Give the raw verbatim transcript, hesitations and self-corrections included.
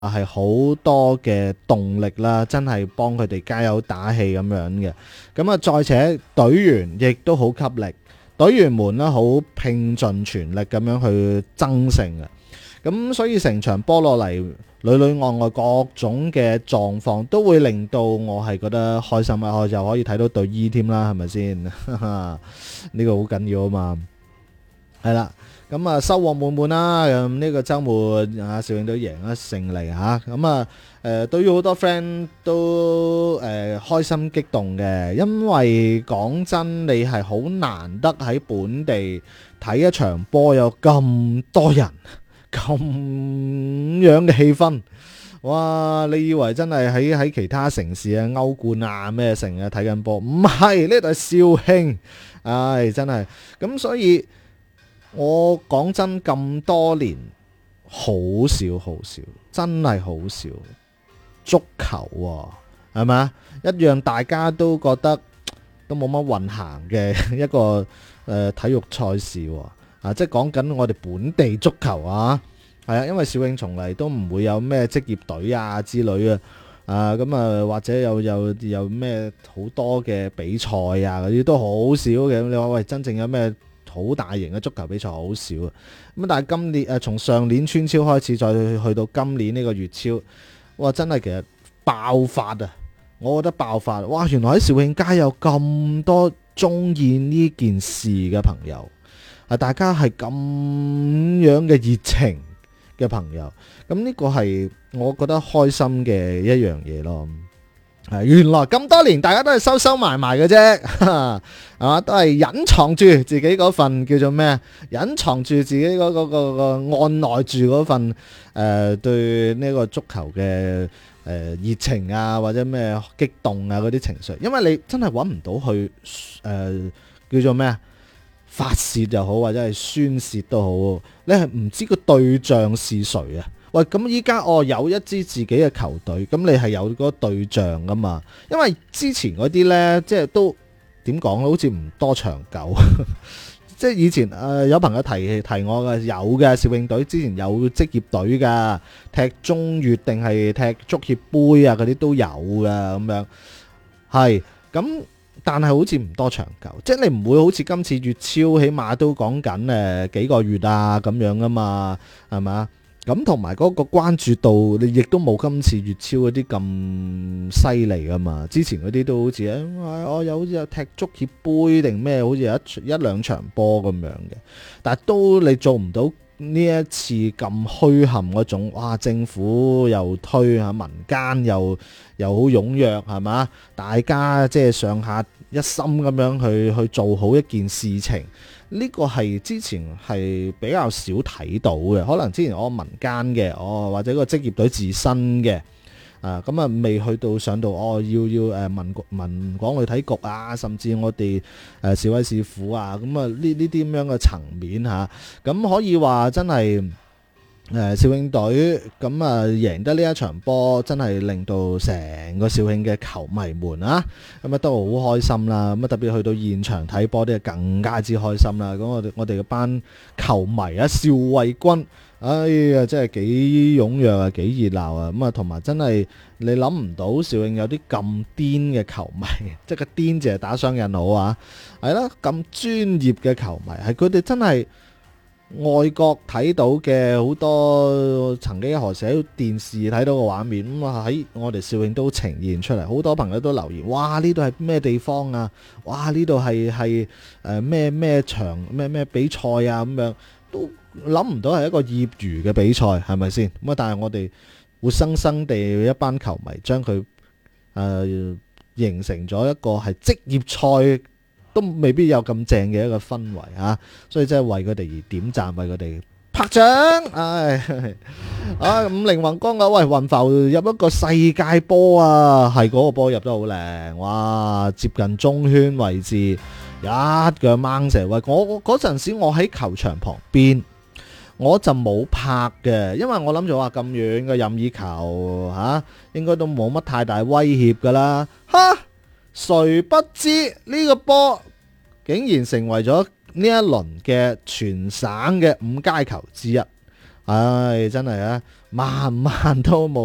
係好多嘅動力啦，真係幫佢哋加油打氣咁樣嘅。咁啊，再且隊員亦都好給力，隊員們呢好拼盡全力咁樣去爭勝嘅。咁所以成場波落嚟，裏裏外外各種嘅狀況都會令到我係覺得開心啊！我又可以睇到隊醫添啦，係咪先？呢個好緊要啊嘛。係啦。咁啊，收穫滿滿啦！咁呢個週末啊，肇慶隊贏咗勝利嚇。咁啊，誒對於好多 friend 都誒開心激動嘅，因為講真，你係好難得喺本地睇一場波有咁多人，咁樣嘅氣氛。哇！你以為真係喺喺其他城市啊、歐冠啊咩成日睇緊波？唔係，呢度係肇慶，唉，真係咁，所以。我講真咁多年，好少好少，真係好少足球喎，係咪啊？一樣大家都覺得都冇乜運行嘅一個誒、呃、體育賽事喎，啊，即係講緊我哋本地足球啊，係啊，因為肇慶從嚟都唔會有咩職業隊啊之類啊，啊咁啊或者有有有咩好多嘅比賽啊嗰啲都好少嘅。你話喂，真正有咩？好大型嘅足球比賽好少啊！咁但係今年誒，從上年村超開始，再去到今年呢個粵超，哇！真係其實爆發啊！我覺得爆發，哇！原來喺肇慶街有咁多中意呢件事嘅朋友，啊！大家係咁樣嘅熱情嘅朋友，咁呢個係我覺得開心嘅一樣嘢咯。原來咁多年大家都係收收埋埋嘅啫，係嘛？都係隱藏住自己嗰份叫做咩？隱藏住自己嗰、嗰個、嗰個按耐住嗰份誒、呃、對呢個足球嘅誒、呃、熱情啊，或者咩激動啊嗰啲情緒。因為你真係揾唔到去誒、呃、叫做咩啊？發泄又好，或者係宣泄都好，你係唔知個對象是誰啊？喂，咁依家我有一支自己嘅球隊，咁你係有嗰個對象噶嘛？因為之前嗰啲呢，即係都點講咧，好似唔多長久。即係以前誒、呃、有朋友提提我嘅，有嘅肇慶隊之前有職業隊噶，踢中乙定係踢足協杯啊嗰啲都有噶咁樣。係咁，但係好似唔多長久，即係你唔會好似今次粵超，起碼都講緊誒幾個月啊咁樣噶嘛，係咪？咁同埋嗰個關注度，你亦都冇今次粵超嗰啲咁犀利噶嘛？之前嗰啲都好似誒，我有好似有踢足協杯定咩，好似有一一兩場波咁樣嘅，但係都你做唔到呢一次咁虛撼嗰種。哇！政府又推嚇，民間又又好踴躍係嘛？大家即係上下一心咁樣去去做好一件事情。呢個係之前係比較少睇到嘅，可能之前我民間嘅，哦或者個職業隊自身嘅，啊咁啊未去到上到哦要要誒民民廣旅體局啊，甚至我哋誒市委市府啊，咁啊呢呢啲咁樣嘅層面嚇，咁、啊、可以話真係。誒肇慶隊咁啊贏得呢一場波，真係令到成個肇慶嘅球迷們啊，咁啊都好開心啦。咁啊特別去到現場睇波啲，更加之開心啦。咁我哋我哋嘅班球迷啊，邵衛軍，哎呀真係幾踴躍啊，幾熱鬧啊。咁啊同埋真係你諗唔到肇慶有啲咁癲嘅球迷，即係個癲字係打雙引號啊，係啦，咁專業嘅球迷，係佢哋真係。外國睇到嘅好多曾經何時喺電視睇到嘅畫面，咁啊喺我哋肇慶都呈現出嚟，好多朋友都留言，哇呢度係咩地方啊？哇呢度係係誒咩咩場咩咩比賽啊？咁樣都諗唔到係一個業餘嘅比賽，係咪先？咁啊但係我哋活生生地一班球迷將佢誒、呃、形成咗一個係職業賽。都未必有咁正嘅一個氛圍啊，所以真係為佢哋而點讚，為佢哋拍掌。唉，啊五菱宏光啊，喂雲浮入一個世界波啊，係嗰個波入得好靚，哇接近中圈位置，一腳掹射。喂，我我嗰陣時我喺球場旁邊，我就冇拍嘅，因為我諗住話咁遠嘅任意球吓，應該都冇乜太大威脅噶啦，哈！誰不知呢個波竟然成為咗呢一輪嘅全省嘅五佳球之一， 唉，真係啊，晚晚都冇。